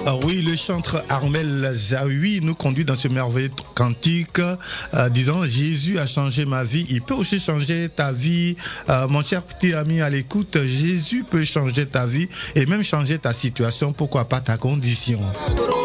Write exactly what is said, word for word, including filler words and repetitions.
Ah oui, le chanteur Armel Zaoui nous conduit dans ce merveilleux cantique, euh, disant Jésus a changé ma vie, il peut aussi changer ta vie. Euh, mon cher petit ami à l'écoute, Jésus peut changer ta vie et même changer ta situation, pourquoi pas ta condition.